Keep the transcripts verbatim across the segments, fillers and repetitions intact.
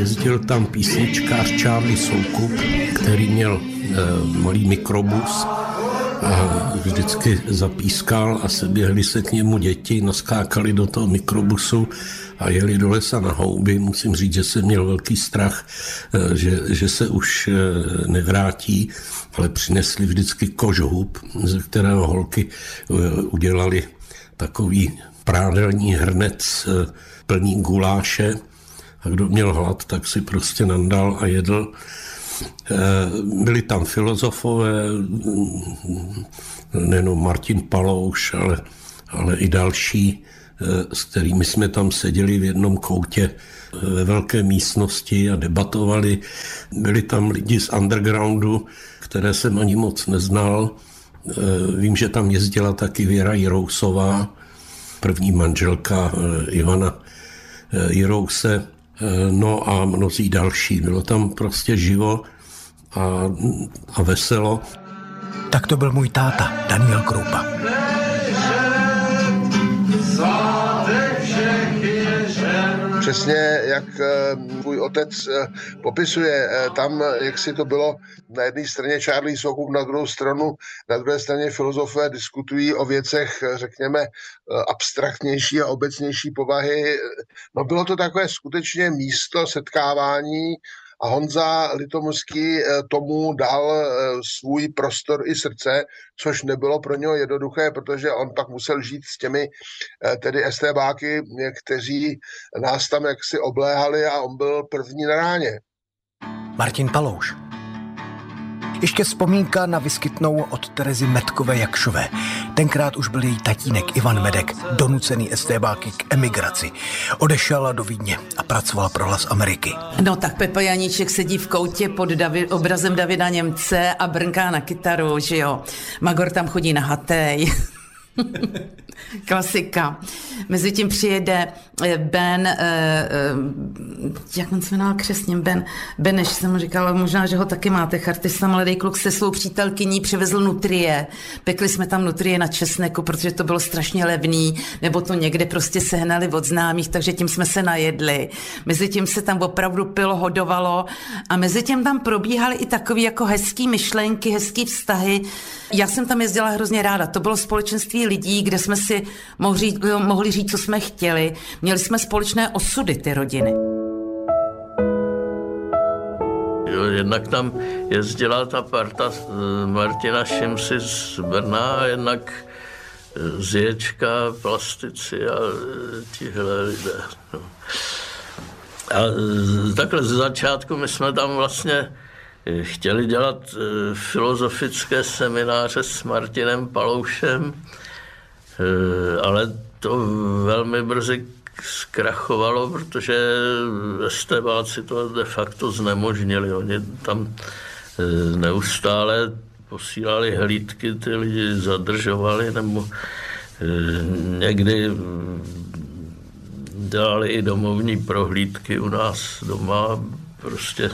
jezdil tam písničkář Charlie Soukup, který měl e, malý mikrobus a vždycky zapískal a seběhli se k němu děti, naskákali do toho mikrobusu a jeli do lesa na houby. Musím říct, že jsem měl velký strach, že, že se už nevrátí, ale přinesli vždycky kožhub, ze kterého holky udělali takový prádelní hrnec plný guláše a kdo měl hlad, tak si prostě nandal a jedl. Byli tam filozofové, nejenom Martin Palouš, ale, ale i další, s kterými jsme tam seděli v jednom koutě ve velké místnosti a debatovali. Byli tam lidi z undergroundu, které jsem ani moc neznal. Vím, že tam jezdila taky Věra Jirousová, první manželka Ivana Jirouse, no a mnozí další. Bylo tam prostě živo a, a veselo. Tak to byl můj táta, Daniel Kroupa. Přesně jak můj otec popisuje, tam, jak si to bylo, na jedné straně Charlie Soukup, na druhou stranu, na druhé straně filozofové diskutují o věcech, řekněme, abstraktnější a obecnější povahy. No bylo to takové skutečně místo setkávání a Honza Litomský tomu dal svůj prostor i srdce, což nebylo pro něho jednoduché, protože on pak musel žít s těmi tedy estébáky, kteří nás tam jaksi obléhali a on byl první na ráně. Martin Palouš. Ještě vzpomínka na vyskytnou od Terezy Metkové Jakšové. Tenkrát už byl její tatínek Ivan Medek donucený estébáky k emigraci. Odešel do Vídně a pracoval pro Hlas Ameriky. No tak Pepa Janíček sedí v koutě pod Davi- obrazem Davida Němce a brnká na kytaru, že jo. Magor tam chodí na hatej. Klasika. Mezitím přijede Ben, jak on se jmenoval křesně, Ben, Beneš jsem mu říkala, možná, že ho taky máte, chartista, mladý kluk se svou přítelkyní přivezl nutrie. Pekli jsme tam nutrie na česneku, protože to bylo strašně levný, nebo to někde prostě sehnali od známých, takže tím jsme se najedli. Mezitím se tam opravdu pilo, hodovalo a mezitím tam probíhaly i takový jako hezký myšlenky, hezký vztahy. Já jsem tam jezdila hrozně ráda. To bylo společenství lidí, kde jsme si mohli, mohli říct, co jsme chtěli. Měli jsme společné osudy, ty rodiny. Jo, jednak tam jezdila ta parta Martina Šimsi z Brna a jednak Zječka, plastici a tihle lidé. No. A takhle z začátku my jsme tam vlastně chtěli dělat filozofické semináře s Martinem Paloušem, ale to velmi brzy zkrachovalo, protože estébáci to de facto znemožnili. Oni tam neustále posílali hlídky, ty lidi zadržovali, nebo někdy dělali i domovní prohlídky u nás doma, prostě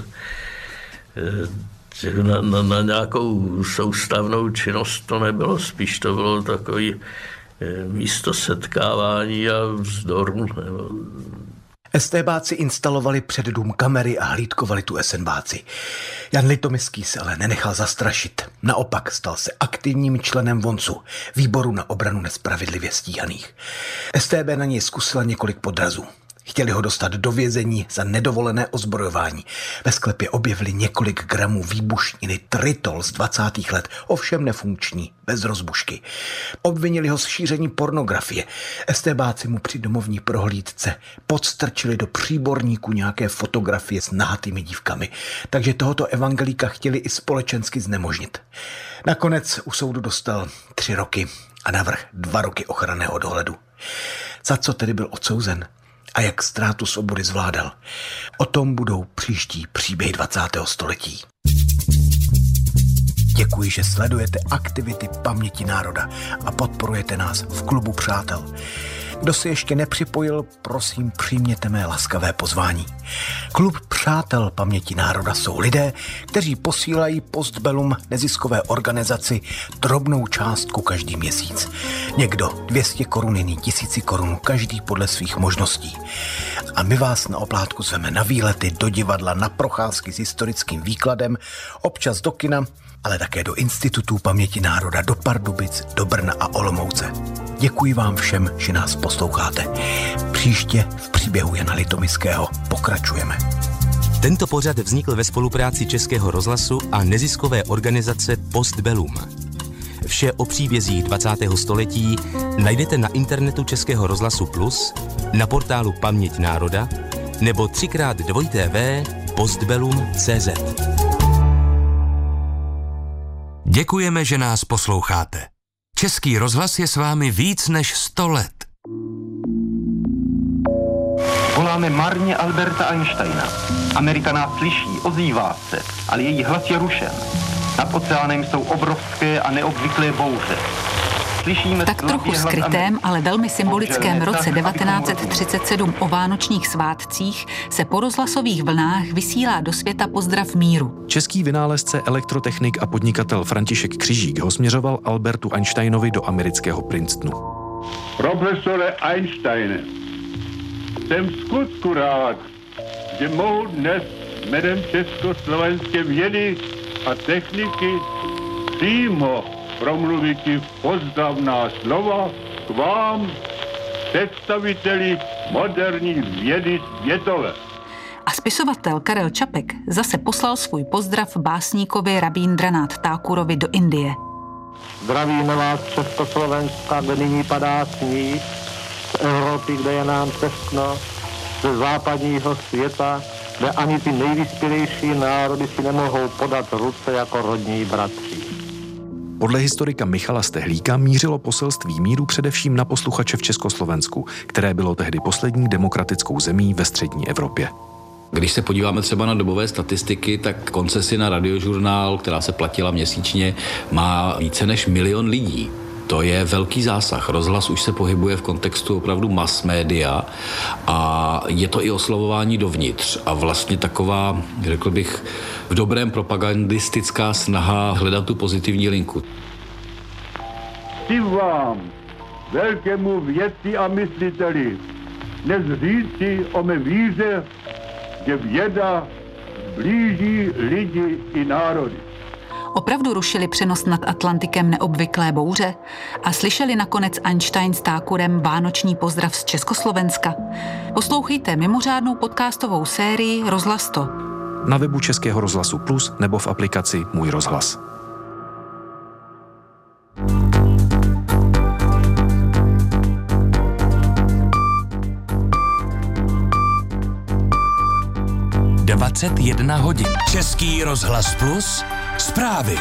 na, na, na nějakou soustavnou činnost to nebylo, spíš to bylo takový místo setkávání a vzdoru. Nebo... Estébáci instalovali před dům kamery a hlídkovali tu esenbáci. Jan Litomský se ale nenechal zastrašit. Naopak stal se aktivním členem Voncu, výboru na obranu nespravedlivě stíhaných. es té bé na něj zkusila několik podrazů. Chtěli ho dostat do vězení za nedovolené ozbrojování. Ve sklepě objevili několik gramů výbušniny tritol z dvacátých let, ovšem nefunkční, bez rozbušky. Obvinili ho z šíření pornografie. Estébáci mu při domovní prohlídce podstrčili do příborníku nějaké fotografie s nahatými dívkami, takže tohoto evangelíka chtěli i společensky znemožnit. Nakonec u soudu dostal tři roky a navrch dva roky ochranného dohledu. Za co tedy byl odsouzen? A jak ztrátu svobody zvládal. O tom budou příští příběhy dvacátého století. Děkuji, že sledujete aktivity Paměti národa a podporujete nás v Klubu přátel. Kdo se ještě nepřipojil, prosím, přijměte mé laskavé pozvání. Klub přátel paměti národa jsou lidé, kteří posílají Postbellum neziskové organizaci drobnou částku každý měsíc. Někdo dvě stě korun, jiný tisíci korun, každý podle svých možností. A my vás na oplátku zveme na výlety, do divadla, na procházky s historickým výkladem, občas do kina, ale také do institutů paměti národa, do Pardubic, do Brna a Olomouce. Děkuji vám všem, že nás posloucháte. Příště v příběhu Jana Litomyského pokračujeme. Tento pořad vznikl ve spolupráci Českého rozhlasu a neziskové organizace Postbellum. Vše o příbězích dvacátého století najdete na internetu Českého rozhlasu Plus, na portálu Paměť národa nebo třikrát dvojité vé postbellum tečka cé zet. Děkujeme, že nás posloucháte. Český rozhlas je s vámi víc než sto let. Voláme marně Alberta Einsteina. Amerika nás slyší, ozývá se, ale její hlas je rušen. Nad oceánem jsou obrovské a neobvyklé bouře. Slyšíme tak trochu skrytém, ale velmi symbolickém roce devatenáct set třicet sedm o vánočních svátcích se po rozhlasových vlnách vysílá do světa pozdrav míru. Český vynálezce, elektrotechnik a podnikatel František Křižík ho směřoval Albertu Einsteinovi do amerického Princetonu. Profesore Einsteine, jsem v skutku rád, že mohu dnes jménem československé vědy a techniky přímo promluviti pozdravná slova k vám, představiteli moderní vědy světové. A spisovatel Karel Čapek zase poslal svůj pozdrav básníkovi Rabíndranath Thakurovi do Indie. Zdravíme vás z Československa, kde nyní padá sníh, z Evropy, kde je nám teskno, ze západního světa, kde ani ty nejvyspělejší národy si nemohou podat ruce jako rodní bratři. Podle historika Michala Stehlíka mířilo poselství míru především na posluchače v Československu, které bylo tehdy poslední demokratickou zemí ve střední Evropě. Když se podíváme třeba na dobové statistiky, tak koncesi na Radiožurnál, která se platila měsíčně, má více než milion lidí. To je velký zásah. Rozhlas už se pohybuje v kontextu opravdu mass media a je to i oslovování dovnitř a vlastně taková, řekl bych, v dobrém propagandistická snaha hledat tu pozitivní linku. Chci vám, velkému vědci a mysliteli, dnes říci o mé víře, že věda blíží lidi i národy. Opravdu rušili přenos nad Atlantikem neobvyklé bouře a slyšeli nakonec Einstein s Thakurem vánoční pozdrav z Československa? Poslouchejte mimořádnou podcastovou sérii Rozhlas to. Na webu Českého rozhlasu Plus nebo v aplikaci Můj rozhlas. dvacet jedna hodin. Český rozhlas Plus. Zprávy.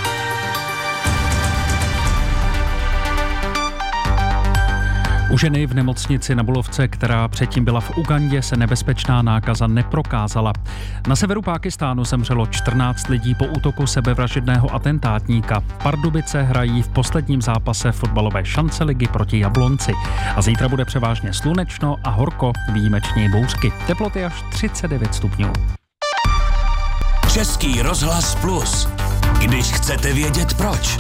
U ženy v nemocnici na Bulovce, která předtím byla v Ugandě, se nebezpečná nákaza neprokázala. Na severu Pákistánu zemřelo čtrnáct lidí po útoku sebevražedného atentátníka. Pardubice hrají v posledním zápase fotbalové šance ligy proti Jablonci. A zítra bude převážně slunečno a horko, výjimečně bouřky. Teploty až třicet devět stupňů. Český rozhlas Plus. Když chcete vědět proč.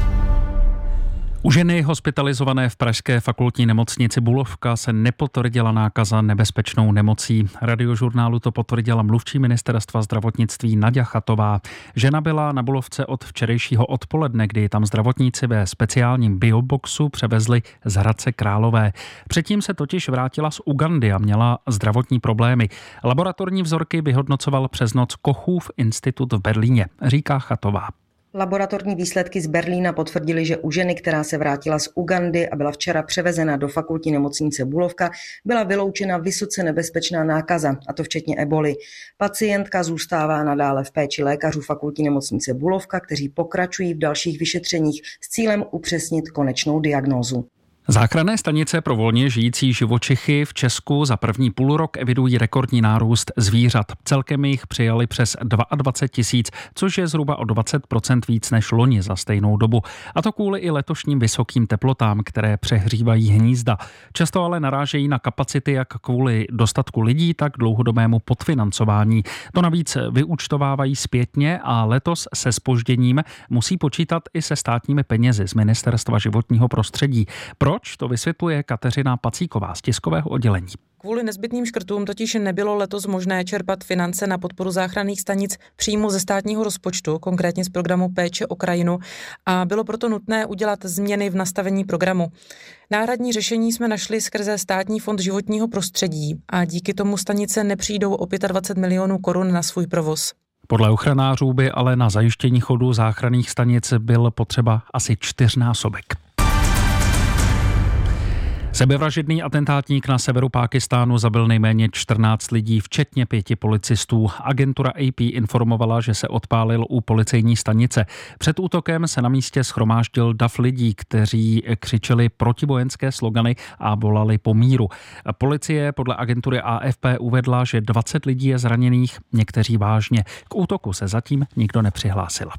U ženy hospitalizované v pražské fakultní nemocnici Bulovka se nepotvrdila nákaza nebezpečnou nemocí. Radiožurnálu to potvrdila mluvčí ministerstva zdravotnictví Naďa Chatová. Žena byla na Bulovce od včerejšího odpoledne, kdy tam zdravotníci ve speciálním bioboxu převezli z Hradce Králové. Předtím se totiž vrátila z Ugandy a měla zdravotní problémy. Laboratorní vzorky vyhodnocoval přes noc Kochův institut v Berlíně, říká Chatová. Laboratorní výsledky z Berlína potvrdily, že u ženy, která se vrátila z Ugandy a byla včera převezena do fakultní nemocnice Bulovka, byla vyloučena vysoce nebezpečná nákaza, a to včetně eboli. Pacientka zůstává nadále v péči lékařů fakultní nemocnice Bulovka, kteří pokračují v dalších vyšetřeních s cílem upřesnit konečnou diagnózu. Záchranné stanice pro volně žijící živočichy v Česku za první půlrok evidují rekordní nárůst zvířat. Celkem jich přijali přes dvacet dva tisíc, což je zhruba o dvacet procent víc než loni za stejnou dobu. A to kvůli i letošním vysokým teplotám, které přehřívají hnízda. Často ale narážejí na kapacity jak kvůli dostatku lidí, tak dlouhodobému podfinancování. To navíc vyúčtovávají zpětně a letos se zpožděním musí počítat i se státními penězi z Ministerstva životního prostředí. Proč? To vysvětluje Kateřina Pacíková z tiskového oddělení. Kvůli nezbytným škrtům totiž nebylo letos možné čerpat finance na podporu záchranných stanic přímo ze státního rozpočtu, konkrétně z programu Péče o krajinu, a bylo proto nutné udělat změny v nastavení programu. Náhradní řešení jsme našli skrze Státní fond životního prostředí a díky tomu stanice nepřijdou o dvacet pět milionů korun na svůj provoz. Podle ochranářů by ale na zajištění chodu záchranných stanic byl potřeba asi čtyřnásobek. Sebevražedný atentátník na severu Pákistánu zabil nejméně čtrnáct lidí, včetně pěti policistů. Agentura A P informovala, že se odpálil u policejní stanice. Před útokem se na místě shromáždil dav lidí, kteří křičeli protivojenské slogany a volali po míru. Policie podle agentury A F P uvedla, že dvacet lidí je zraněných, někteří vážně. K útoku se zatím nikdo nepřihlásil.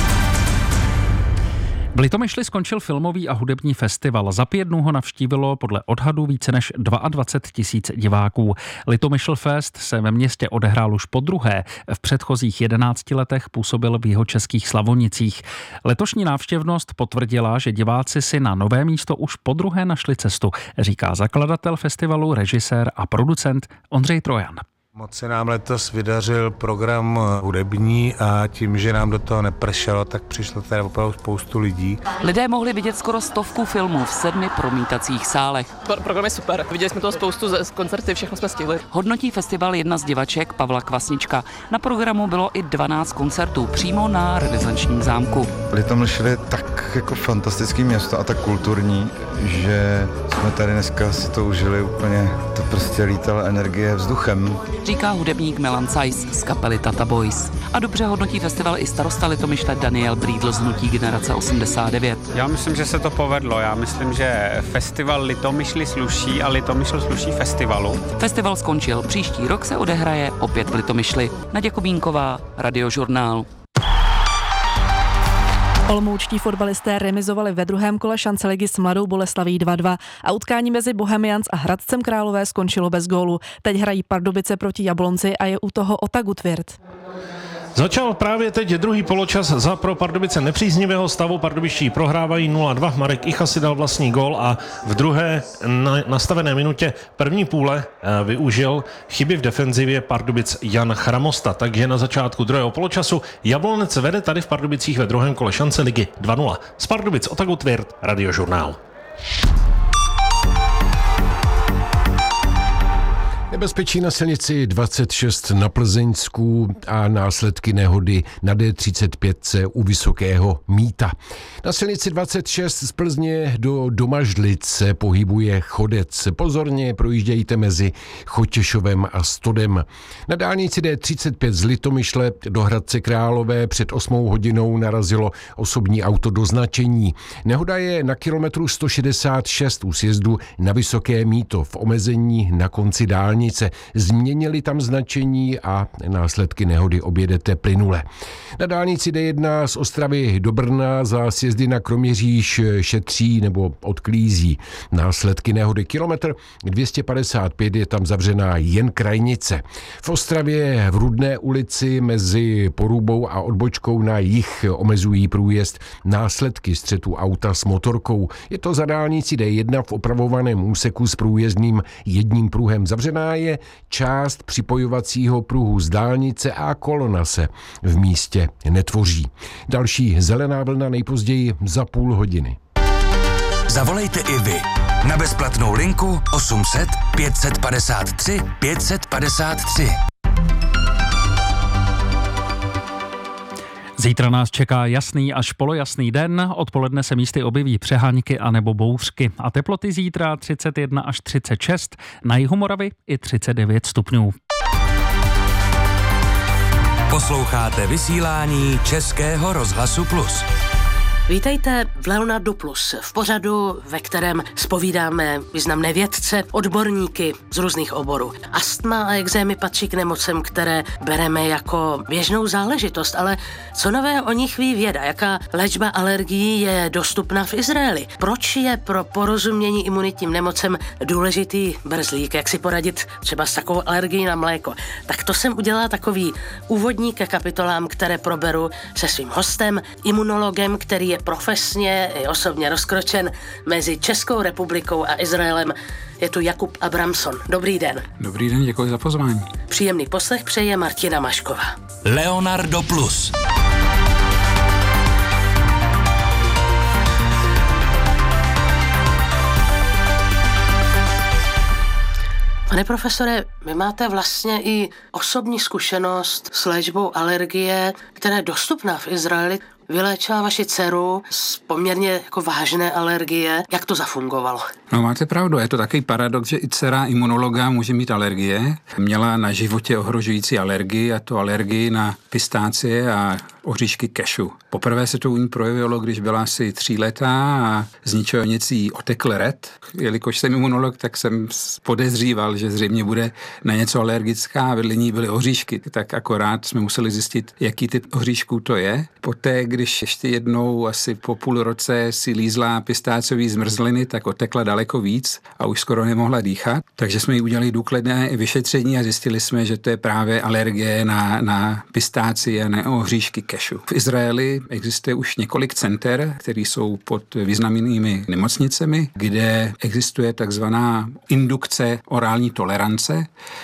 V Litomyšli skončil filmový a hudební festival. Za pět dnů ho navštívilo podle odhadu více než dvacet dva tisíc diváků. Litomyšl Fest se ve městě odehrál už podruhé. V předchozích jedenácti letech působil v jihočeských Slavonicích. Letošní návštěvnost potvrdila, že diváci si na nové místo už podruhé našli cestu, říká zakladatel festivalu, režisér a producent Ondřej Trojan. Moc se nám letos vydařil program hudební a tím, že nám do toho nepršelo, tak přišlo tady opravdu spoustu lidí. Lidé mohli vidět skoro stovku filmů v sedmi promítacích sálech. Program je super, viděli jsme toho spoustu z koncerty, všechno jsme stihli. Hodnotí festival jedna z divaček, Pavla Kvasnička. Na programu bylo i dvanáct koncertů přímo na Renesančním zámku. Litomyšl je tak jako fantastický město a tak kulturní, že jsme tady dneska si to užili úplně, to prostě lítala energie vzduchem. Říká hudebník Milan Cajs z kapely Tata Boys. A dobře hodnotí festival i starosta Litomyšle Daniel Brýdl z hnutí Generace osmdesát devět. Já myslím, že se to povedlo. Já myslím, že festival Litomyšli sluší a Litomyšl sluší festivalu. Festival skončil. Příští rok se odehraje opět v Litomyšli. Naděja Kubínková, Radiožurnál. Olomoučtí fotbalisté remizovali ve druhém kole šance ligy s Mladou Boleslaví dva dva a utkání mezi Bohemians a Hradcem Králové skončilo bez gólu. Teď hrají Pardubice proti Jablonci a je u toho Otagu Tvirt. Začal právě teď druhý poločas za pro Pardubice nepříznivého stavu. Pardubičtí prohrávají nula dva. Marek Icha si dal vlastní gól a v druhé nastavené minutě první půle využil chyby v defenzivě Pardubic Jan Chramosta. Takže na začátku druhého poločasu Jablonec vede tady v Pardubicích ve druhém kole šance ligy dva nula. Z Pardubic Otagu Tvirt, Radiožurnál. Nebezpečí na silnici dvacet šest na Plzeňsku a následky nehody na D třicet pět u Vysokého Mýta. Na silnici dvacet šest z Plzně do Domažlic se pohybuje chodec. Pozorně projíždějte mezi Chotěšovem a Stodem. Na dálnici D třicet pět z Litomyšle do Hradce Králové před osmou hodinou narazilo osobní auto do značení. Nehoda je na kilometru sto šedesát šest u sjezdu na Vysoké Mýto v omezení na konci dálnice. Změnili tam značení a následky nehody objedete plynule. Na dálnici D jedna z Ostravy do Brna za sjezdy na Kroměříž šetří nebo odklízí. Následky nehody kilometr dvě stě padesát pět je tam zavřená jen krajnice. V Ostravě v Rudné ulici mezi Porubou a odbočkou na jih omezují průjezd následky střetu auta s motorkou. Je to za dálnici D jedna v opravovaném úseku s průjezdným jedním pruhem. Zavřená je část připojovacího pruhu z dálnice a kolona se v místě netvoří. Další zelená vlna nejpozději za půl hodiny. Zavolejte i vy na bezplatnou linku osm set pět set padesát tři pět set padesát tři. Zítra nás čeká jasný až polojasný den, odpoledne se místy objeví přehánky anebo bouřky a teploty zítra třicet jedna až třicet šest, na jihu Moravy i třicet devět stupňů. Posloucháte vysílání Českého rozhlasu Plus. Vítejte v Leonardo Plus, v pořadu, ve kterém zpovídáme významné vědce, odborníky z různých oborů. Astma a ekzémy patří k nemocem, které bereme jako běžnou záležitost, ale co nového o nich ví věda? Jaká léčba alergií je dostupná v Izraeli? Proč je pro porozumění imunitním nemocem důležitý brzlík? Jak si poradit třeba s takovou alergií na mléko? Tak to jsem udělala takový úvodník ke kapitolám, které proberu se svým hostem, imunologem, který je profesně i osobně rozkročen mezi Českou republikou a Izraelem. Je tu Jakub Abramson. Dobrý den. Dobrý den, děkuji za pozvání. Příjemný poslech přeje Martina Mašková. Leonardo Plus. Pane profesore, vy máte vlastně i osobní zkušenost s léčbou alergie, která je dostupná v Izraeli. Vyléčila vaši dceru z poměrně jako vážné alergie. Jak to zafungovalo? No máte pravdu, je to takový paradox, že i dcera imunologa může mít alergie. Měla na životě ohrožující alergii, a to alergii na pistácie a oříšky kešu. Poprvé se to u ní projevilo, když byla asi tříletá a z ničeho nic jí otekl red. Jelikož jsem imunolog, tak jsem podezříval, že zřejmě bude na něco alergická a vedle ní byly oříšky. Tak akorát jsme museli zjistit, jaký typ oříšků to je. Poté, když ještě jednou asi po půl roce si lízla pistáciový zmrzliny, tak otekla daleko víc a už skoro nemohla dýchat. Takže jsme jí udělali důkladné vyšetření a zjistili jsme, že to je právě alergie na, na pistáci a na oříšky kešu. V Izraeli existuje už několik center, které jsou pod významnými nemocnicemi, kde existuje takzvaná indukce orální tolerance.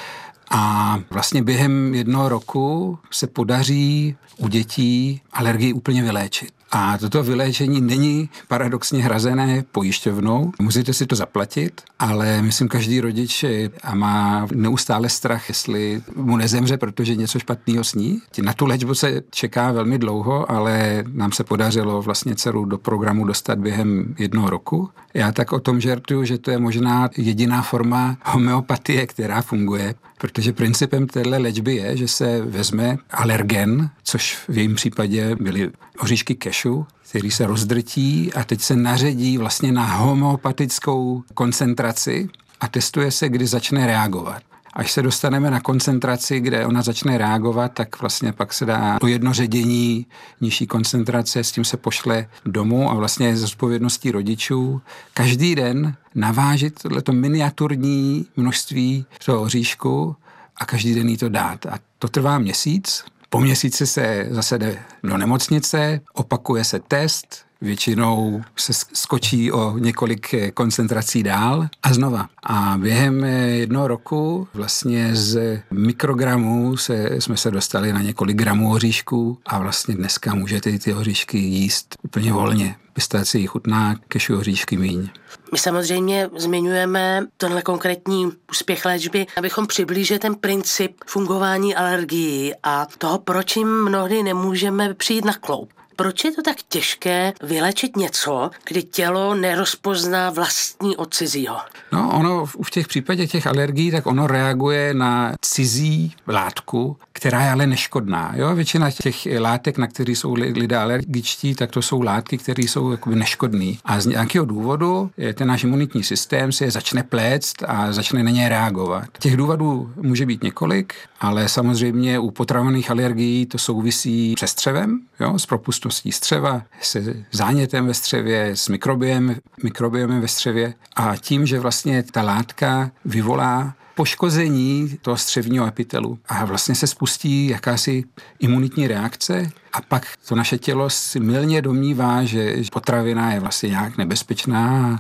A vlastně během jednoho roku se podaří u dětí alergii úplně vyléčit. A toto vyléčení není paradoxně hrazené pojišťovnou. Musíte si to zaplatit, ale myslím, každý rodič a má neustále strach, jestli mu nezemře, protože něco špatného sní. Na tu léčbu se čeká velmi dlouho, ale nám se podařilo vlastně dceru do programu dostat během jednoho roku. Já tak o tom žertuju, že to je možná jediná forma homeopatie, která funguje, protože principem téhle léčby je, že se vezme alergen, což v jejím případě byly oříšky kešu, který se rozdrtí a teď se naředí vlastně na homeopatickou koncentraci a testuje se, kdy začne reagovat. Až se dostaneme na koncentraci, kde ona začne reagovat, tak vlastně pak se dá o jedno ředění nižší koncentrace, s tím se pošle domů a vlastně z odpovědností rodičů každý den navážit tohleto miniaturní množství toho oříšku a každý den jí to dát. A to trvá měsíc. Po měsíci se zase jde do nemocnice, opakuje se test, většinou se skočí o několik koncentrací dál a znova. A během jednoho roku vlastně z mikrogramů se, jsme se dostali na několik gramů oříšků a vlastně dneska můžete ty oříšky jíst úplně volně. Pistácie chutná, kešu oříšky míň. My samozřejmě zmiňujeme tenhle konkrétní úspěch léčby, abychom přiblížili ten princip fungování alergií a toho, proč jim mnohdy nemůžeme přijít na kloub. Proč je to tak těžké vyléčit něco, kdy tělo nerozpozná vlastní od cizího? No, ono v těch případech těch alergií, tak ono reaguje na cizí látku, která je ale neškodná. Jo? Většina těch látek, na které jsou lidé alergičtí, tak to jsou látky, které jsou jakoby neškodné. A z nějakého důvodu ten náš imunitní systém si je začne pléct a začne na ně reagovat. Těch důvodů může být několik, ale samozřejmě u potravinových alergií to souvisí se střevem, jo? S propustností střeva, se zánětem ve střevě, s mikrobiem, mikrobiomem ve střevě a tím, že vlastně ta látka vyvolá poškození toho střevního epitelu a vlastně se spustí jakási imunitní reakce a pak to naše tělo si mylně domnívá, že potravina je vlastně nějak nebezpečná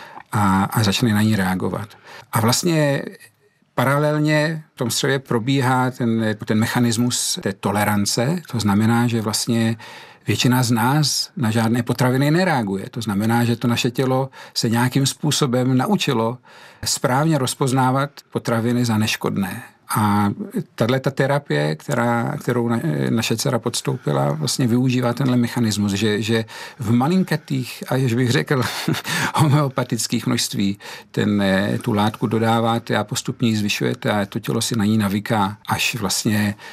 a, a začne na ní reagovat. A vlastně paralelně v tom střevě probíhá ten, ten mechanismus té tolerance, to znamená, že vlastně většina z nás na žádné potraviny nereaguje. To znamená, že to naše tělo se nějakým způsobem naučilo správně rozpoznávat potraviny za neškodné. A tato terapie, která, kterou na, naše dcera podstoupila, vlastně využívá tenhle mechanismus, že, že v malinkatých, a jež bych řekl, homeopatických množství ten, tu látku dodáváte a postupně ji zvyšujete a to tělo si na ní navyká, až vlastně ta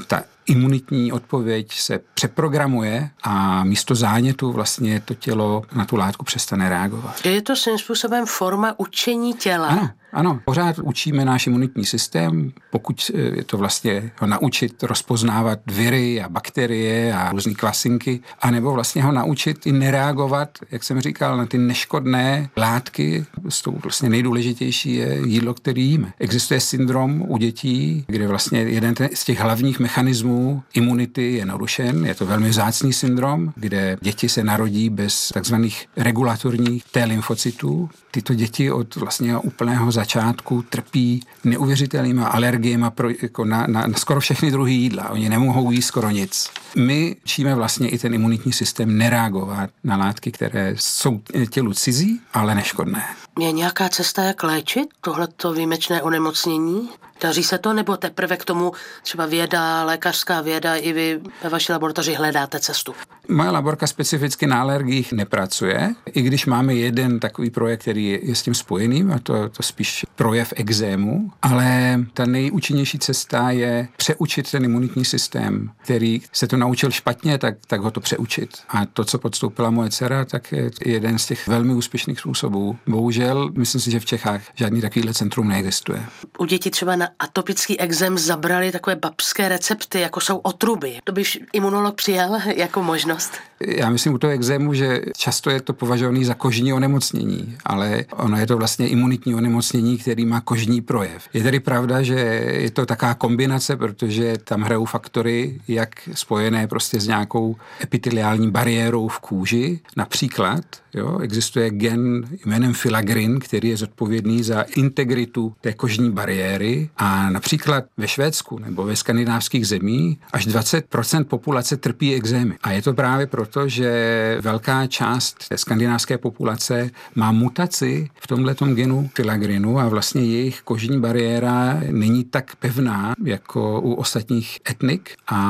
imunitní odpověď se přeprogramuje a místo zánětu vlastně to tělo na tu látku přestane reagovat. Je to svým způsobem forma učení těla. Ano, ano. Pořád učíme náš imunitní systém, pokud je to vlastně ho naučit rozpoznávat viry a bakterie a různý kvasinky, anebo vlastně ho naučit i nereagovat, jak jsem říkal, na ty neškodné látky. S tou vlastně nejdůležitější je jídlo, který jíme. Existuje syndrom u dětí, kde vlastně jeden z těch hlavních mechanismů imunity je narušen. Je to velmi vzácný syndrom, kde děti se narodí bez takzvaných regulatorních T lymfocytů. Tyto děti od vlastně úplného začátku trpí neuvěřitelnýma alergiemi pro, jako na, na, na skoro všechny druhy jídla. Oni nemohou jíst skoro nic. My učíme vlastně i ten imunitní systém nereagovat na látky, které jsou tělu cizí, ale neškodné. Je nějaká cesta, jak léčit tohleto výjimečné onemocnění? Daří se to, nebo teprve k tomu třeba věda, lékařská věda, i vy ve vaší laboratoři hledáte cestu? Moje laborka specificky na alergiích nepracuje, i když máme jeden takový projekt, který je, je s tím spojeným, a to, to spíš projev ekzému, ale ta nejúčinnější cesta je přeučit ten imunitní systém, který se to naučil špatně, tak, tak ho to přeučit. A to, co podstoupila moje dcera, tak je jeden z těch velmi úspěšných způsobů. Bohužel, myslím si, že v Čechách žádný takovýhle centrum neexistuje. U dětí třeba na atopický ekzém zabrali takové babské recepty, jako jsou otruby. To by imunolog přijal jako možnost? Já myslím u toho ekzému, že často je to považované za kožní onemocnění, ale ono je to vlastně imunitní onemocnění, který má kožní projev. Je tedy pravda, že je to taková kombinace, protože tam hrajou faktory, jak spojené prostě s nějakou epiteliální bariérou v kůži. Například jo, existuje gen jménem filagrin, který je zodpovědný za integritu té kožní bariéry a například ve Švédsku nebo ve skandinávských zemích až dvacet procent populace trpí ekzémy. A je to právě proto, že velká část skandinávské populace má mutaci v tomhletom genu filagrinu a vlastně jejich kožní bariéra není tak pevná jako u ostatních etnik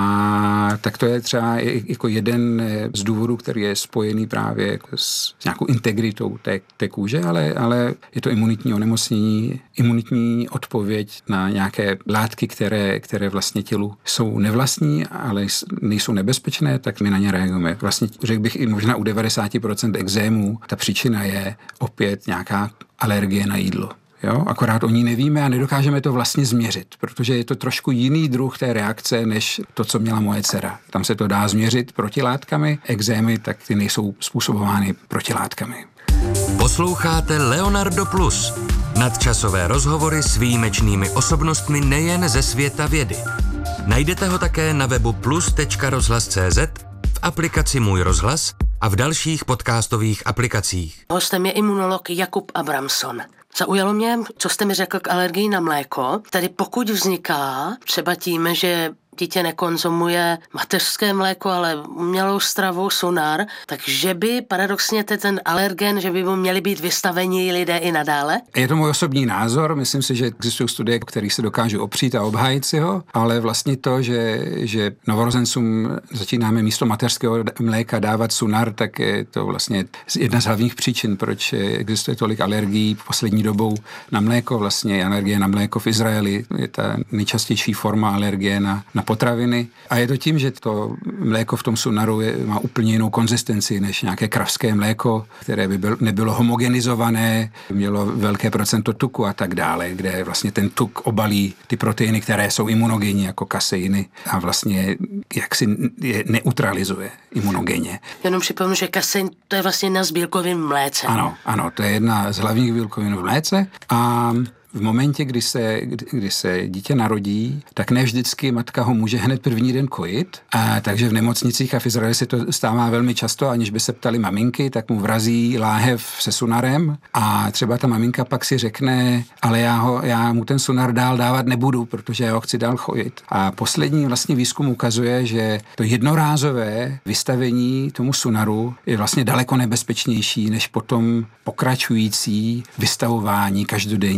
a tak to je třeba jako jeden z důvodů, který je spojený právě s nějakou integritou té, té kůže, ale, ale je to imunitní onemocnění, imunitní odpověď na nějaké látky, které, které vlastně tělu jsou nevlastní, ale nejsou nebezpečné, tak my na ně reagujeme. Vlastně řekl bych i možná u devadesát procent ekzémů ta příčina je opět nějaká alergie na jídlo. Jo? Akorát o ní nevíme a nedokážeme to vlastně změřit, protože je to trošku jiný druh té reakce, než to, co měla moje dcera. Tam se to dá změřit protilátkami, ekzémy, tak ty nejsou způsobovány protilátkami. Posloucháte Leonardo Plus. Nadčasové rozhovory s výjimečnými osobnostmi nejen ze světa vědy. Najdete ho také na webu plus tečka rozhlas tečka cé zet, v aplikaci Můj rozhlas a v dalších podcastových aplikacích. Hostem je imunolog Jakub Abramson. Zaujalo mě, co jste mi řekl k alergii na mléko. Tedy pokud vzniká třeba tím, že dítě nekonzumuje mateřské mléko, ale umělou stravu, sunar, takže by paradoxně ten alergen, že by mu měli být vystaveni lidé i nadále? Je to můj osobní názor, myslím si, že existují studie, které se dokážou opřít a obhájit si ho, ale vlastně to, že, že novorozencům začínáme místo mateřského mléka dávat sunar, tak je to vlastně jedna z hlavních příčin, proč existuje tolik alergií poslední dobou na mléko, vlastně alergie na mléko v Izraeli je ta nejčastější forma alergie na, na potraviny. A je to tím, že to mléko v tom sunaru je, má úplně jinou konzistenci než nějaké kravské mléko, které by byl, nebylo homogenizované, mělo velké procento tuku a tak dále, kde vlastně ten tuk obalí ty proteiny, které jsou imunogenní jako kaseiny a vlastně jaksi je neutralizuje imunogenně. Jenom připomenu, že kasein to je vlastně jedna z bílkovin v mléce. Ano, ano, to je jedna z hlavních bílkovin v mléce a v momentě, kdy se, kdy, kdy se dítě narodí, tak ne vždycky matka ho může hned první den kojit. A takže v nemocnicích a v Izraeli se to stává velmi často, aniž by se ptali maminky, tak mu vrazí láhev se sunarem a třeba ta maminka pak si řekne, ale já, ho, já mu ten sunar dál dávat nebudu, protože já ho chci dál chojit. A poslední vlastně výzkum ukazuje, že to jednorázové vystavení tomu sunaru je vlastně daleko nebezpečnější než potom pokračující vystavování každodenní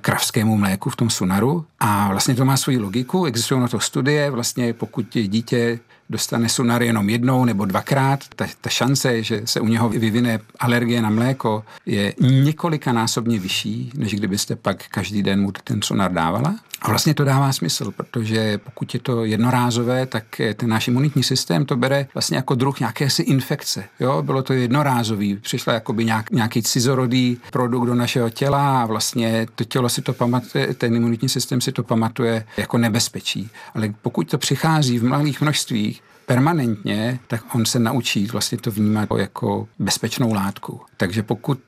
kravskému mléku v tom sunaru a vlastně to má svoji logiku, existují na to studie, vlastně pokud dítě dostane sunar jenom jednou nebo dvakrát, ta, ta šance, že se u něho vyvine alergie na mléko, je několikanásobně vyšší, než kdybyste pak každý den mu ten sunar dávala. A vlastně to dává smysl, protože pokud je to jednorázové, tak ten náš imunitní systém to bere vlastně jako druh nějakési infekce. Jo? Bylo to jednorázový, přišla jakoby nějak, nějaký cizorodý produkt do našeho těla a vlastně to tělo si to pamatuje, ten imunitní systém si to pamatuje jako nebezpečí. Ale pokud to přichází v malých množstvích, permanentně, tak on se naučí vlastně to vnímat jako bezpečnou látku. Takže pokud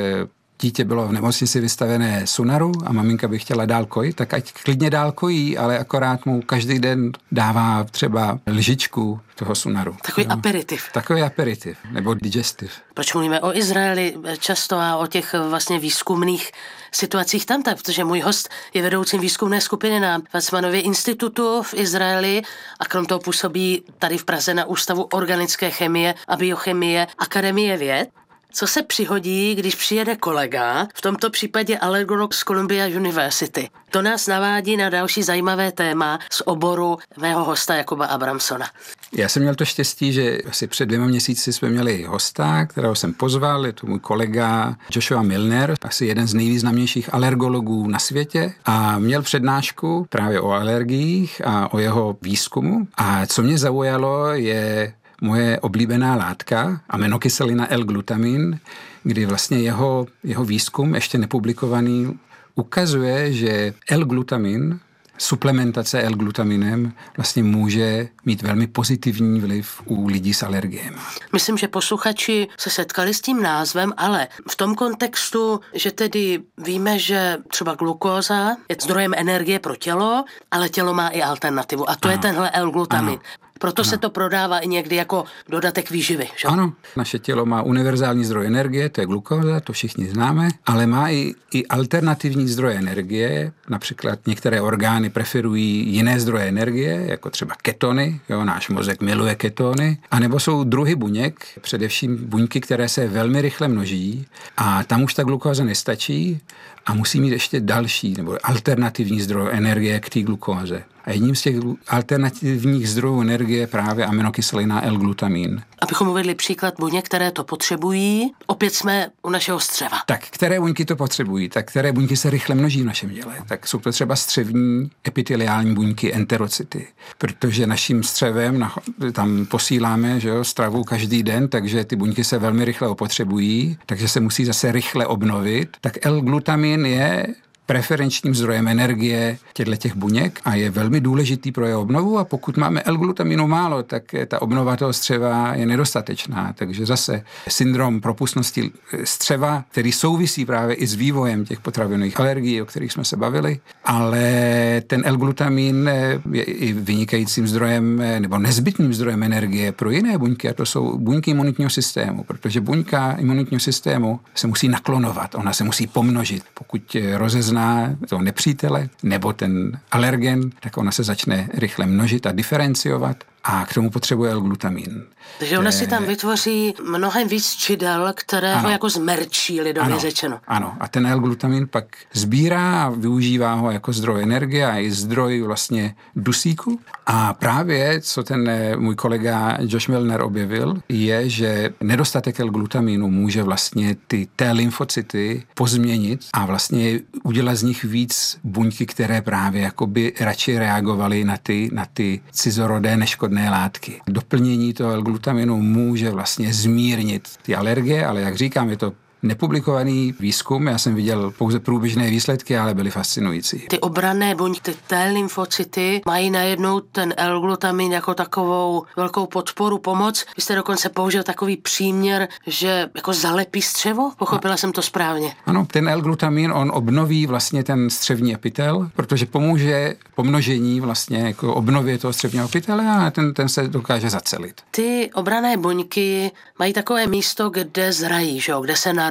dítě bylo v nemocnici vystavené sunaru a maminka by chtěla dál kojit, tak ať klidně dál kojí, ale akorát mu každý den dává třeba lžičku toho sunaru. Takový no. aperitiv. Takový aperitiv, nebo digestiv. Proč mluvíme o Izraeli často a o těch vlastně výzkumných situacích tam, tak, protože můj host je vedoucím výzkumné skupiny na Weizmannově institutu v Izraeli a krom toho působí tady v Praze na Ústavu organické chemie a biochemie Akademie věd. Co se přihodí, když přijede kolega, v tomto případě alergolog z Columbia University. To nás navádí na další zajímavé téma z oboru mého hosta Jakuba Abramsona. Já jsem měl to štěstí, že asi před dvěma měsíci jsme měli hosta, kterého jsem pozval, je to můj kolega Joshua Milner, asi jeden z nejvýznamnějších alergologů na světě a měl přednášku právě o alergiích a o jeho výzkumu. A co mě zaujalo je moje oblíbená látka, aminokyselina L-glutamin, kdy vlastně jeho, jeho výzkum, ještě nepublikovaný, ukazuje, že L-glutamin, suplementace L-glutaminem vlastně může mít velmi pozitivní vliv u lidí s alergiemi. Myslím, že posluchači se setkali s tím názvem, ale v tom kontextu, že tedy víme, že třeba glukóza je zdrojem energie pro tělo, ale tělo má i alternativu a to ano. je tenhle L-glutamin. Ano. Proto ano. se to prodává i někdy jako dodatek výživy. Že? Ano, naše tělo má univerzální zdroj energie, to je glukóza, to všichni známe, ale má i, i alternativní zdroje energie, například některé orgány preferují jiné zdroje energie, jako třeba ketony, jo, náš mozek miluje ketony, anebo jsou druhy buněk, především buňky, které se velmi rychle množí a tam už ta glukóza nestačí a musí mít ještě další nebo alternativní zdroj energie k té glukóze. A jedním z těch alternativních zdrojů energie je právě aminokyselina L-glutamin. Abychom uvedli příklad buněk, které to potřebují, opět jsme u našeho střeva. Tak, které buňky to potřebují? Tak, které buňky se rychle množí v našem těle? Tak jsou to třeba střevní epiteliální buňky, enterocyty. Protože naším střevem tam posíláme, že jo, stravu každý den, takže ty buňky se velmi rychle opotřebují, takže se musí zase rychle obnovit. Tak L-glutamin je preferenčním zdrojem energie těchto těch buněk a je velmi důležitý pro jeho obnovu a pokud máme L-glutaminu málo, tak ta obnova toho střeva je nedostatečná. Takže zase syndrom propustnosti střeva, který souvisí právě i s vývojem těch potravinových alergií, o kterých jsme se bavili, ale ten L-glutamin je i vynikajícím zdrojem nebo nezbytným zdrojem energie pro jiné buňky a to jsou buňky imunitního systému, protože buňka imunitního systému se musí naklonovat, ona se musí pomnožit. Pokud rozezná toho nepřítele nebo ten alergen, tak ona se začne rychle množit a diferenciovat a k tomu potřebuje L-glutamin. Takže ona si tam vytvoří mnohem víc čidel, které ano. ho jako zmerčí, lidově ano. řečeno. Ano, a ten L-glutamin pak sbírá a využívá ho jako zdroj energie a i zdroj vlastně dusíku. A právě, co ten můj kolega Josh Milner objevil, je, že nedostatek L-glutaminu může vlastně ty T-lymfocyty pozměnit a vlastně udělat z nich víc buňky, které právě jakoby radši reagovaly na ty, na ty cizorodé neškodné látky. Doplnění toho L-glutaminu může vlastně zmírnit ty alergie, ale jak říkám, je to nepublikovaný výzkum, já jsem viděl pouze průběžné výsledky, ale byly fascinující. Ty obranné buňky, ty T-lymfocyty mají najednou ten L-glutamin jako takovou velkou podporu, pomoc. Vy jste dokonce použil takový příměr, že jako zalepí střevo? Pochopila no. jsem to správně. Ano, ten L-glutamin, on obnoví vlastně ten střevní epitel, protože pomůže pomnožení vlastně jako obnově toho střevního epitele a ten, ten se dokáže zacelit. Ty obranné buňky mají takové místo, kde zrají, že jo? Kde se narodí.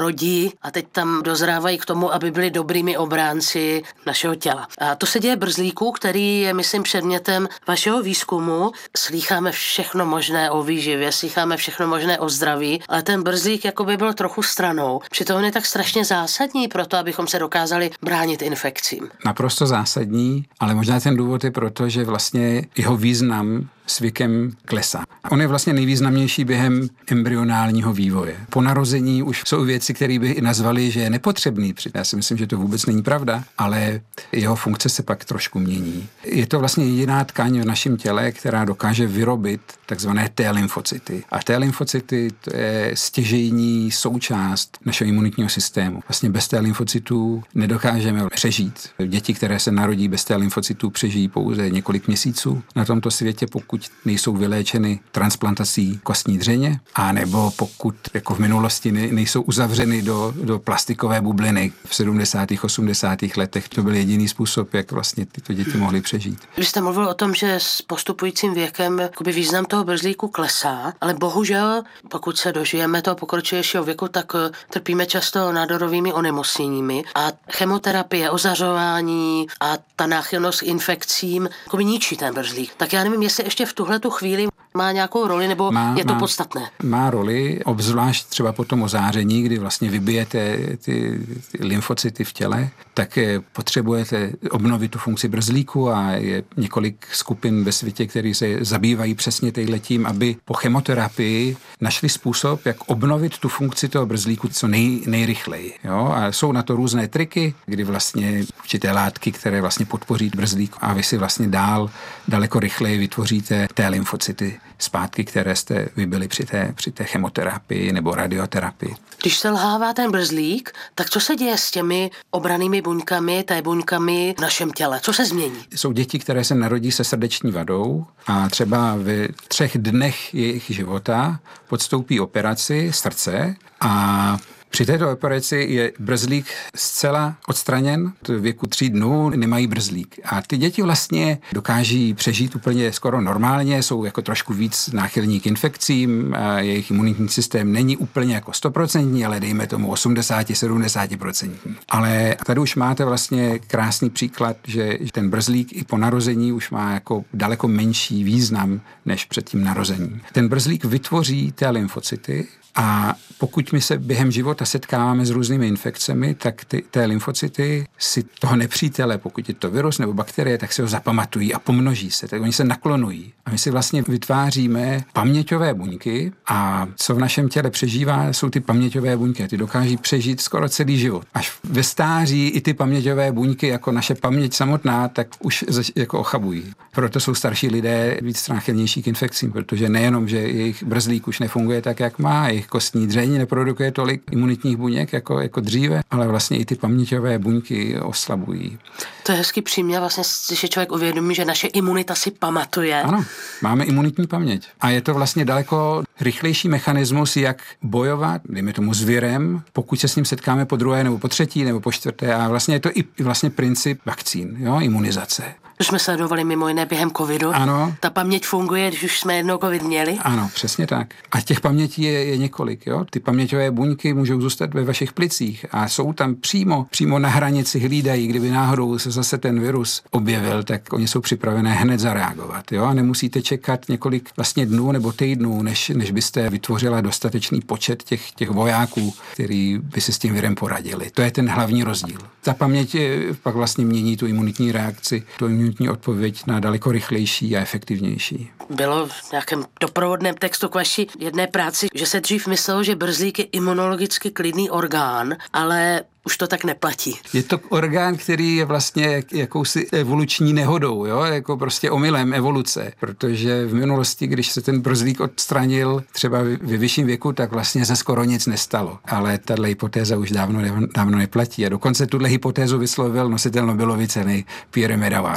rodí a teď tam dozrávají k tomu, aby byli dobrými obránci našeho těla. A to se děje brzlíku, který je, myslím, předmětem vašeho výzkumu. Slýcháme všechno možné o výživě, slýcháme všechno možné o zdraví, ale ten brzlík jako by byl trochu stranou. Přitom on je tak strašně zásadní pro to, abychom se dokázali bránit infekcím. Naprosto zásadní, ale možná ten důvod je proto, že vlastně jeho význam s věkem klesá. On je vlastně nejvýznamnější během embryonálního vývoje. Po narození už jsou věci, které by i nazvali, že je nepotřebný. Já si myslím, že to vůbec není pravda, ale jeho funkce se pak trošku mění. Je to vlastně jediná tkáň v našem těle, která dokáže vyrobit takzvané T-lymfocyty. A T-lymfocyty to je stěžejní součást našeho imunitního systému. Vlastně bez T-lymfocytů nedokážeme přežít. Děti, které se narodí bez T-lymfocytů, přežijí pouze několik měsíců na tomto světě, pokud nejsou vyléčeny transplantací kostní dřeně, a nebo pokud jako v minulosti nejsou uzavřeny do, do plastikové bubliny. V sedmdesátých osmdesátých letech to byl jediný způsob, jak vlastně tyto děti mohly přežít. Vy jste mluvil o tom, že s postupujícím věkem význam toho brzlíku klesá, ale bohužel, pokud se dožijeme toho pokročilejšího věku, tak trpíme často nádorovými onemocněními a chemoterapie, ozařování a ta náchylnost k infekcím jako ničí ten brzlík. Tak já nevím, jestli ještě v tuhle tu chvíli má nějakou roli, nebo má, je to má, podstatné? Má roli, obzvlášť třeba po tom ozáření, kdy vlastně vybijete ty, ty lymfocyty v těle, tak potřebujete obnovit tu funkci brzlíku a je několik skupin ve světě, které se zabývají přesně tím, aby po chemoterapii našli způsob, jak obnovit tu funkci toho brzlíku co nej, nejrychleji. Jo? A jsou na to různé triky, kdy vlastně určité látky, které vlastně podpoří brzlík a vy si vlastně dál daleko rychleji vytvoříte té lymfocyty zpátky, které jste vybili při té, při té chemoterapii nebo radioterapii. Když selhává ten brzlík, tak co se děje s těmi obrannými buňkami, té buňkami v našem těle? Co se změní? Jsou děti, které se narodí se srdeční vadou a třeba v třech dnech jejich života podstoupí operaci srdce a při této operaci je brzlík zcela odstraněn, v věku tří dnů nemají brzlík. A ty děti vlastně dokáží přežít úplně skoro normálně, jsou jako trošku víc náchylní k infekcím, a jejich imunitní systém není úplně jako stoprocentní, ale dejme tomu osmdesát až sedmdesát procent. Ale tady už máte vlastně krásný příklad, že ten brzlík i po narození už má jako daleko menší význam než před tím narozením. Ten brzlík vytvoří té lymfocyty, a pokud my se během života setkáváme s různými infekcemi, tak ty, té lymfocyty si toho nepřítele, pokud je to virus nebo bakterie, tak si ho zapamatují a pomnoží se. Tak oni se naklonují. A my si vlastně vytváříme paměťové buňky a co v našem těle přežívá, jsou ty paměťové buňky. A ty dokáží přežít skoro celý život. Až ve stáří i ty paměťové buňky, jako naše paměť samotná, tak už jako ochabují. Proto jsou starší lidé víc náchylnější k infekcím, protože nejenom, že jejich brzlík už nefunguje tak, jak má, jejich kostní dřeň neprodukuje tolik imunitních buněk jako, jako dříve, ale vlastně i ty paměťové buňky oslabují. To je hezký příměr, vlastně si člověk uvědomí, že naše imunita si pamatuje. Ano, máme imunitní paměť. A je to vlastně daleko rychlejší mechanismus, jak bojovat, dejme tomu s virem, pokud se s ním setkáme po druhé nebo po třetí nebo po čtvrté. A vlastně je to i vlastně princip vakcín, jo, imunizace. To jsme sledovali mimo jiné během covidu. Ano. Ta paměť funguje, když už jsme jednou covid měli. Ano, přesně tak. A těch pamětí je, je několik. Jo? Ty paměťové buňky můžou zůstat ve vašich plicích a jsou tam přímo, přímo na hranici, hlídají. Kdyby náhodou se zase ten virus objevil, tak oni jsou připravené hned zareagovat. Jo? A nemusíte čekat několik vlastně dnů nebo týdnů, než, než byste vytvořila dostatečný počet těch, těch vojáků, který by si s tím virem poradili. To je ten hlavní rozdíl. Ta paměť pak vlastně mění tu imunitní reakci, tu imunitní odpověď na daleko rychlejší a efektivnější. Bylo v nějakém doprovodném textu k vaší jedné práci, že se dřív myslelo, že brzlík je imunologicky klidný orgán, ale už to tak neplatí. Je to orgán, který je vlastně jakousi evoluční nehodou, jo? Jako prostě omylem evoluce, protože v minulosti, když se ten brzlík odstranil třeba ve vyšším věku, tak vlastně se skoro nic nestalo. Ale tato hypotéza už dávno, dávno neplatí a dokonce tuhle hypotézu vyslovil nositel Nobelovy ceny Pierre Medawar.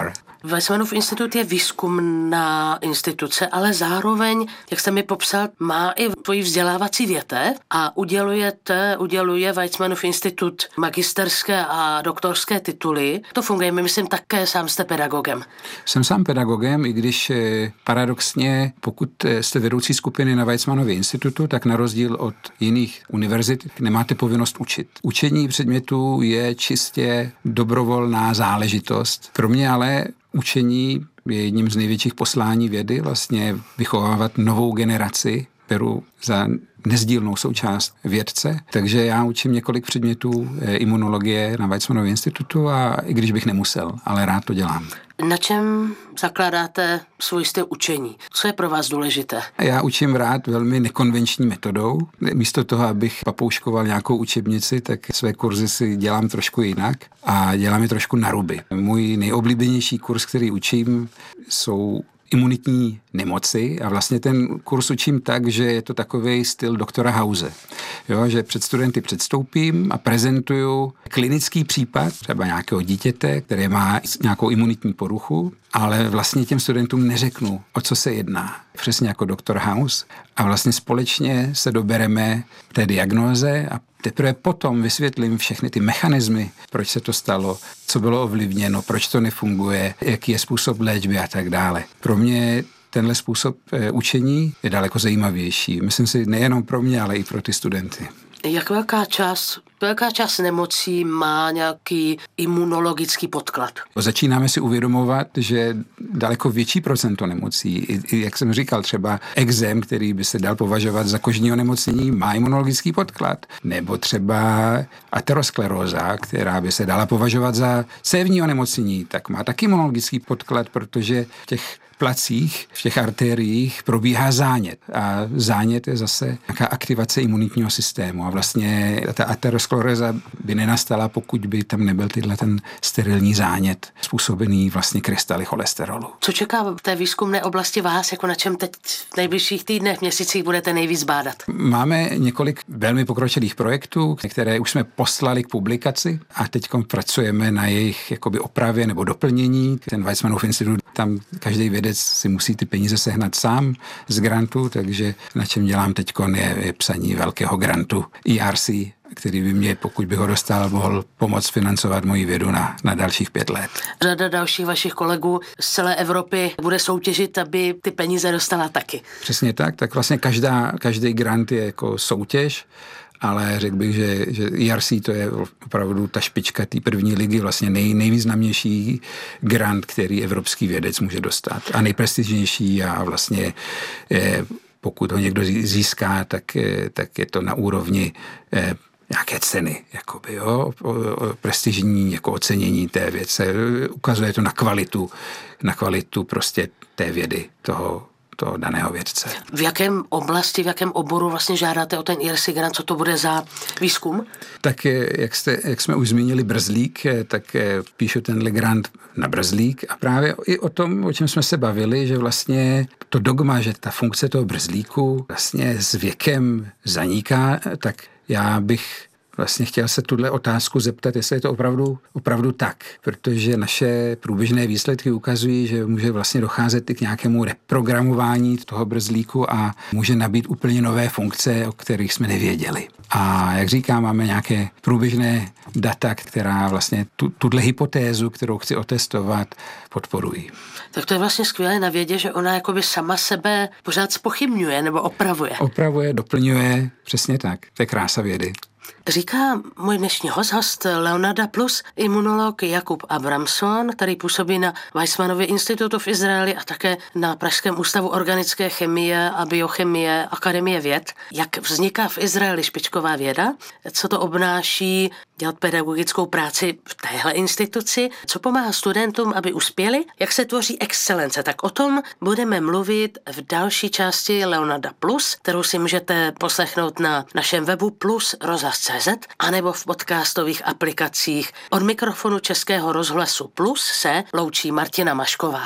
Weizmannův institut je výzkumná instituce, ale zároveň, jak jste mi popsal, má i tvoji vzdělávací větev a udělujete, uděluje Weizmannův institut magisterské a doktorské tituly. To funguje, my myslím, také sám jste pedagogem. Jsem sám pedagogem, i když paradoxně, pokud jste vedoucí skupiny na Weizmannově institutu, tak na rozdíl od jiných univerzit nemáte povinnost učit. Učení předmětů je čistě dobrovolná záležitost. Pro mě ale učení je jedním z největších poslání vědy, vlastně vychovávat novou generaci, beru za nezdílnou součást vědce, takže já učím několik předmětů imunologie na Weizmannově institutu a i když bych nemusel, ale rád to dělám. Na čem zakládáte svůj styl učení? Co je pro vás důležité? Já učím rád velmi nekonvenční metodou. Místo toho, abych papouškoval nějakou učebnici, tak své kurzy si dělám trošku jinak a dělám je trošku na ruby. Můj nejoblíbenější kurz, který učím, jsou imunitní nemoci a vlastně ten kurz učím tak, že je to takový styl doktora House. Jo, že před studenty předstoupím a prezentuju klinický případ třeba nějakého dítěte, které má nějakou imunitní poruchu, ale vlastně těm studentům neřeknu, o co se jedná. Přesně jako doktor House a vlastně společně se dobereme té diagnóze a teprve potom vysvětlím všechny ty mechanismy, proč se to stalo, co bylo ovlivněno, proč to nefunguje, jaký je způsob léčby a tak dále. Pro mě tenhle způsob učení je daleko zajímavější. Myslím si nejenom pro mě, ale i pro ty studenty. Jak velká část, velká část nemocí má nějaký imunologický podklad? Začínáme si uvědomovat, že daleko větší procento nemocí, i, jak jsem říkal, třeba ekzém, který by se dal považovat za kožní onemocnění, má imunologický podklad. Nebo třeba ateroskleróza, která by se dala považovat za cévní onemocnění, tak má taky imunologický podklad, protože v těch placích, v těch arteriích probíhá zánět. A zánět je zase nějaká aktivace imunitního systému. A vlastně ta ateroskleróza by nenastala, pokud by tam nebyl tyhle ten sterilní zánět způsobený vlastně krystaly cholesterolu. Co čeká v té výzkumné oblasti vás, jako na čem teď v nejbližších týdnech, měsících budete nejvíc bádat? Máme několik velmi pokročilých projektů, které už jsme poslali k publikaci a teď pracujeme na jejich jakoby opravě nebo doplnění. Ten Weizmannův institut, tam každý vědec si musí ty peníze sehnat sám z grantu, takže na čem dělám teď je, je psaní velkého grantu E R C, který by mě, pokud by ho dostal, mohl pomoct financovat moji vědu na, na dalších pět let. Řada dalších vašich kolegů z celé Evropy bude soutěžit, aby ty peníze dostala taky. Přesně tak, tak vlastně každá, každý grant je jako soutěž, ale řekl bych, že, že E R C to je opravdu ta špička té první ligy, vlastně nej, nejvýznamnější grant, který evropský vědec může dostat a nejprestižnější a vlastně je, pokud ho někdo získá, tak, je, tak je to na úrovni je, nějaké ceny, jakoby, jo, o, o, prestižní jako ocenění té věce. Ukazuje to na kvalitu, na kvalitu prostě té vědy toho toho daného vědce. V jakém oblasti, v jakém oboru vlastně žádáte o ten E R C grant, co to bude za výzkum? Tak jak, jste, jak jsme už zmínili brzlík, tak píšu tenhle grant na brzlík a právě i o tom, o čem jsme se bavili, že vlastně to dogma, že ta funkce toho brzlíku vlastně s věkem zaniká, tak já bych vlastně chtěl se tuhle otázku zeptat, jestli je to opravdu, opravdu tak, protože naše průběžné výsledky ukazují, že může vlastně docházet i k nějakému reprogramování toho brzlíku a může nabít úplně nové funkce, o kterých jsme nevěděli. A jak říkám, máme nějaké průběžné data, která vlastně tu, tuhle hypotézu, kterou chci otestovat, podporují. Tak to je vlastně skvělé na vědě, že ona jakoby sama sebe pořád zpochybňuje nebo opravuje. Opravuje, doplňuje, přesně tak. To je krása vědy. Říká můj dnešní host, host Leonarda Plus, imunolog Jakub Abramson, který působí na Weizmannově institutu v Izraeli a také na Pražském ústavu organické chemie a biochemie Akademie věd. Jak vzniká v Izraeli špičková věda? Co to obnáší dělat pedagogickou práci v téhle instituci? Co pomáhá studentům, aby uspěli? Jak se tvoří excelence? Tak o tom budeme mluvit v další části Leonarda Plus, kterou si můžete poslechnout na našem webu plus rozhlas tečka cé zet anebo v podcastových aplikacích. Od mikrofonu Českého rozhlasu Plus se loučí Martina Mašková.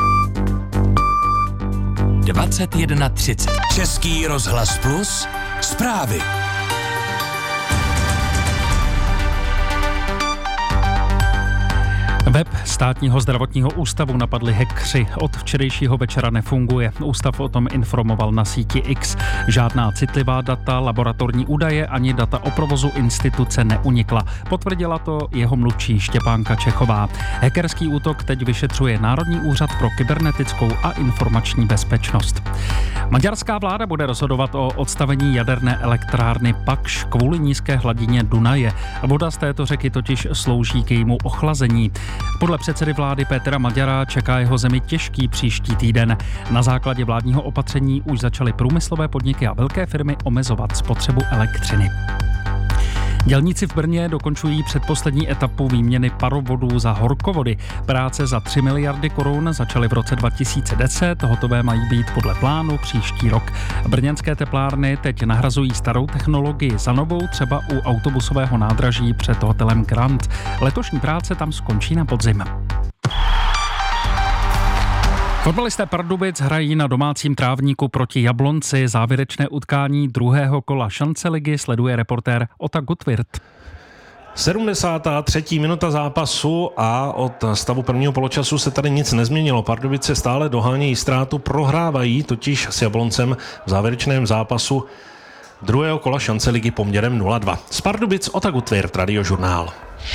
dvacet jedna třicet Český rozhlas Plus zprávy. Web Státního zdravotního ústavu napadli hackři. Od včerejšího večera nefunguje. Ústav o tom informoval na síti X. Žádná citlivá data, laboratorní údaje ani data o provozu instituce neunikla. Potvrdila to jeho mluvčí Štěpánka Čechová. Hackerský útok teď vyšetřuje Národní úřad pro kybernetickou a informační bezpečnost. Maďarská vláda bude rozhodovat o odstavení jaderné elektrárny Pakš kvůli nízké hladině Dunaje. Voda z této řeky totiž slouží k jejímu ochlazení. Podle předsedy vlády Petra Maďara čeká jeho zemi těžký příští týden. Na základě vládního opatření už začaly průmyslové podniky a velké firmy omezovat spotřebu elektřiny. Dělníci v Brně dokončují předposlední etapu výměny parovodů za horkovody. Práce za tři miliardy korun začaly v roce dva tisíce deset, hotové mají být podle plánu příští rok. Brněnské teplárny teď nahrazují starou technologii za novou, třeba u autobusového nádraží před hotelem Grand. Letošní práce tam skončí na podzim. Fotbalisté Pardubic hrají na domácím trávníku proti Jablonci. Závěrečné utkání druhého kola šance ligy sleduje reportér Ota Gutwirth. sedmdesátá třetí minuta zápasu a od stavu prvního poločasu se tady nic nezměnilo. Pardubice stále dohánějí ztrátu, prohrávají totiž s Jabloncem v závěrečném zápasu druhého kola šance ligy poměrem nula dva. Z Pardubic Ota Gutwirth, Radiožurnál.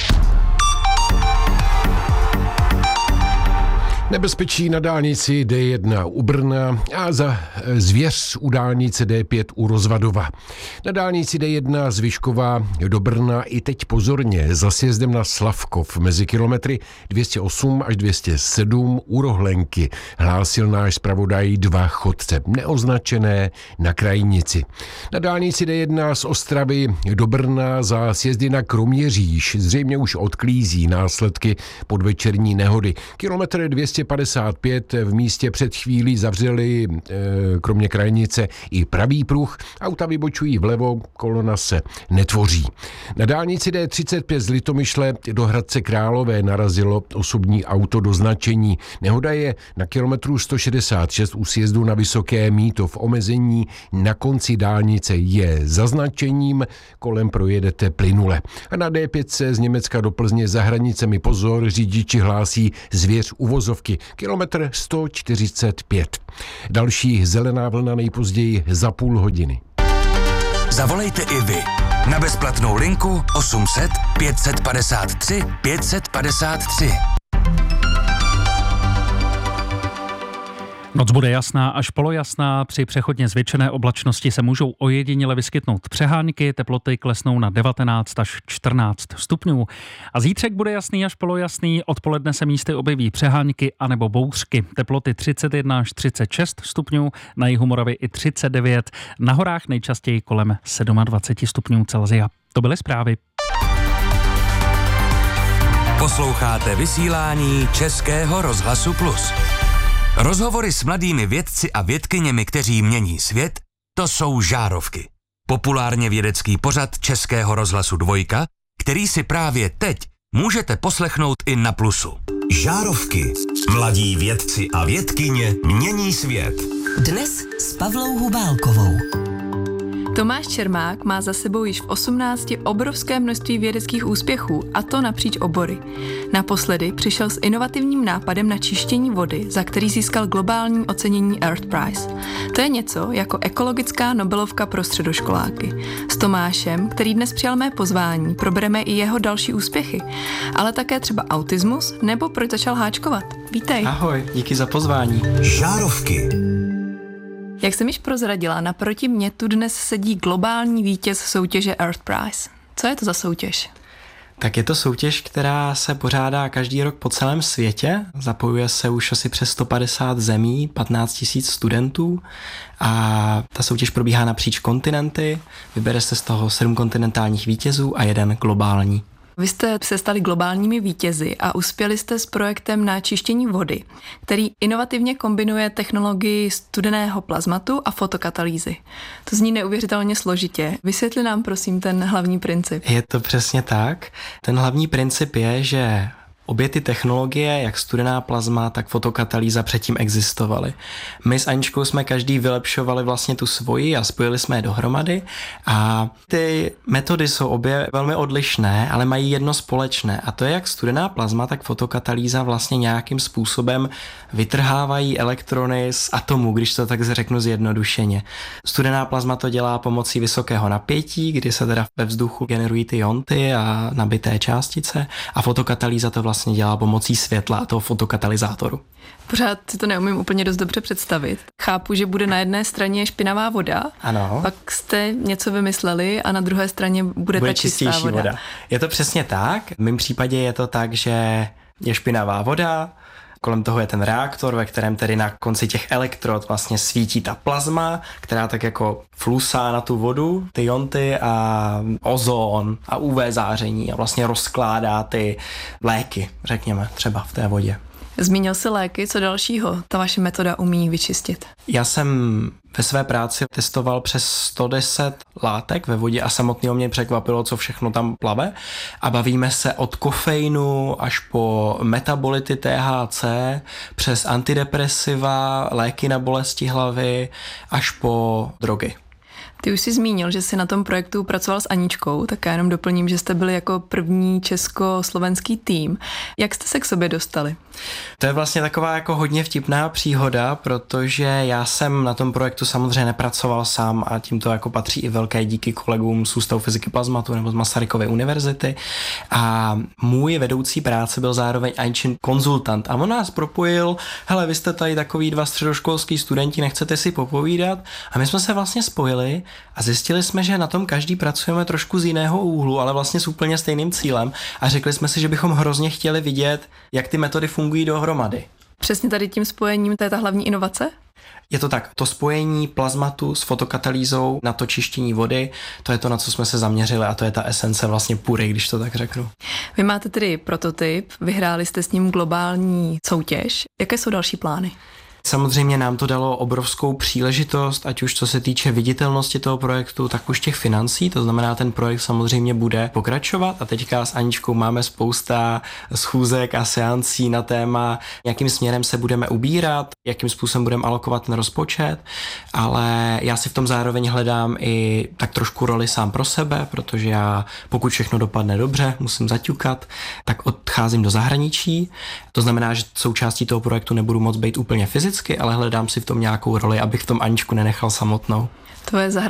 Nebezpečí na dálnici D jedna u Brna a za zvěř u dálnice D pět u Rozvadova. Na dálnici D jedna z Vyškova do Brna i teď pozorně za sjezdem na Slavkov mezi kilometry dvě stě osm až dvě stě sedm u Rohlenky, hlásil náš zpravodaj dva chodce neoznačené na krajnici. Na dálnici D jedna z Ostravy do Brna za sjezdy na Kroměříž zřejmě už odklízí následky podvečerní nehody. Kilometr dvě stě padesát pět v místě před chvílí zavřeli e, kromě krajnice i pravý pruh, auta vybočují vlevo, kolona se netvoří. Na dálnici D třicet pět z Litomyšle do Hradce Králové narazilo osobní auto do značení. Nehoda je na kilometru sto šedesát šest u sjezdu na Vysoké Mýto. V omezení na konci dálnice je zaznačením, kolem projedete plynule. A na D pět z Německa do Plzně za hranicemi pozor, řidiči hlásí zvěř uvozovky. Kilometr sto čtyřicet pět. Další zelená vlna nejpozději za půl hodiny. Zavolejte i vy na bezplatnou linku osm set pět set padesát tři pět set padesát tři. Noc bude jasná až polojasná, při přechodně zvětšené oblačnosti se můžou ojediněle vyskytnout přehánky, teploty klesnou na devatenáct až čtrnáct stupňů. A zítřek bude jasný až polojasný, odpoledne se místy objeví přehánky anebo bouřky. Teploty třicet jedna až třicet šest stupňů, na jihu Moravy i třicet devět, na horách nejčastěji kolem dvacet sedm stupňů Celsia. To byly zprávy. Posloucháte vysílání Českého rozhlasu Plus. Rozhovory s mladými vědci a vědkyněmi, kteří mění svět, to jsou Žárovky. Populárně vědecký pořad Českého rozhlasu Dvojka, který si právě teď můžete poslechnout i na Plusu. Žárovky. Mladí vědci a vědkyně mění svět. Dnes s Pavlou Hubálkovou. Tomáš Čermák má za sebou již v osmnácti obrovské množství vědeckých úspěchů, a to napříč obory. Naposledy přišel s inovativním nápadem na čištění vody, za který získal globální ocenění Earth Prize. To je něco jako ekologická Nobelovka pro středoškoláky. S Tomášem, který dnes přijal mé pozvání, probereme i jeho další úspěchy, ale také třeba autismus nebo proč začal háčkovat. Vítej. Ahoj, díky za pozvání. Žárovky. Jak jsem již prozradila, naproti mně tu dnes sedí globální vítěz soutěže Earth Prize. Co je to za soutěž? Tak je to soutěž, která se pořádá každý rok po celém světě. Zapojuje se už asi přes sto padesát zemí, patnáct tisíc studentů a ta soutěž probíhá napříč kontinenty. Vybere se z toho sedm kontinentálních vítězů a jeden globální. Vy jste se stali globálními vítězi a uspěli jste s projektem na čištění vody, který inovativně kombinuje technologii studeného plazmatu a fotokatalýzy. To zní neuvěřitelně složitě. Vysvětli nám prosím ten hlavní princip. Je to přesně tak. Ten hlavní princip je, že Obě ty technologie, jak studená plazma, tak fotokatalýza předtím existovaly. My s Aničkou jsme každý vylepšovali vlastně tu svoji a spojili jsme je dohromady a ty metody jsou obě velmi odlišné, ale mají jedno společné a to je jak studená plazma, tak fotokatalýza vlastně nějakým způsobem vytrhávají elektrony z atomu, když to tak řeknu zjednodušeně. Studená plazma to dělá pomocí vysokého napětí, kdy se teda ve vzduchu generují ty ionty a nabité částice a fotokatalýza to vlastně dělá pomocí světla a toho fotokatalyzátoru. Pořád si to neumím úplně dost dobře představit. Chápu, že bude na jedné straně špinavá voda, ano. Pak jste něco vymysleli a na druhé straně bude, bude ta čistá voda. voda. Je to přesně tak. V mém případě je to tak, že je špinavá voda, kolem toho je ten reaktor, ve kterém tedy na konci těch elektrod vlastně svítí ta plazma, která tak jako flusá na tu vodu, ty ionty a ozon a U V záření a vlastně rozkládá ty léky, řekněme, třeba v té vodě. Zmínil jsi léky, co dalšího ta vaše metoda umí vyčistit? Já jsem ve své práci testoval přes sto deset látek ve vodě a samotného mě překvapilo, co všechno tam plave. A bavíme se od kofeinu až po metabolity T H C, přes antidepresiva, léky na bolesti hlavy, až po drogy. Ty už jsi zmínil, že jsi na tom projektu pracoval s Aničkou, tak já jenom doplním, že jste byli jako první československý tým. Jak jste se k sobě dostali? To je vlastně taková jako hodně vtipná příhoda, protože já jsem na tom projektu samozřejmě nepracoval sám a tímto jako patří i velké díky kolegům z Ústavu fyziky plazmatu nebo z Masarykovy univerzity. A můj vedoucí práce byl zároveň Aničin konzultant a on nás propojil, hele, vy jste tady takový dva středoškolský studenti, nechcete si popovídat? A my jsme se vlastně spojili a zjistili jsme, že na tom každý pracujeme trošku z jiného úhlu, ale vlastně s úplně stejným cílem a řekli jsme si, že bychom hrozně chtěli vidět, jak ty metody fungují dohromady. Přesně tady tím spojením, to je ta hlavní inovace? Je to tak, to spojení plazmatu s fotokatalýzou na to čištění vody, to je to, na co jsme se zaměřili a to je ta esence vlastně pury, když to tak řeknu. Vy máte tedy prototyp, vyhráli jste s ním globální soutěž. Jaké jsou další plány? Samozřejmě nám to dalo obrovskou příležitost, ať už co se týče viditelnosti toho projektu, tak už těch financí, to znamená, ten projekt samozřejmě bude pokračovat a teďka s Aničkou máme spousta schůzek a seancí na téma, jakým směrem se budeme ubírat, jakým způsobem budeme alokovat ten rozpočet, ale já si v tom zároveň hledám i tak trošku roli sám pro sebe, protože já, pokud všechno dopadne dobře, musím zaťukat, tak odcházím do zahraničí, to znamená, že součástí toho projektu nebudu moc být úplně fyzicky, ale hledám si v tom nějakou roli, abych v tom Aničku nenechal samotnou. Tvoje